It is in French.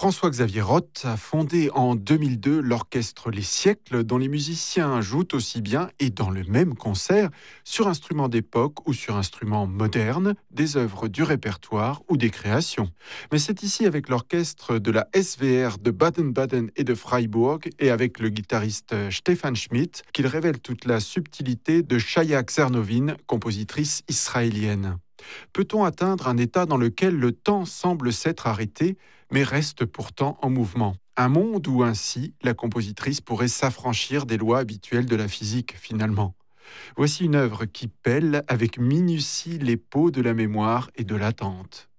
François-Xavier Roth a fondé en 2002 l'orchestre Les Siècles, dont les musiciens jouent aussi bien et dans le même concert, sur instruments d'époque ou sur instruments modernes, des œuvres du répertoire ou des créations. Mais c'est ici avec l'orchestre de la SVR de Baden-Baden et de Freiburg et avec le guitariste Stefan Schmidt qu'il révèle toute la subtilité de Chaya Czernovin, compositrice israélienne. Peut-on atteindre un état dans lequel le temps semble s'être arrêté, mais reste pourtant en mouvement? Un monde où ainsi la compositrice pourrait s'affranchir des lois habituelles de la physique finalement. Voici une œuvre qui pèle avec minutie les peaux de la mémoire et de l'attente.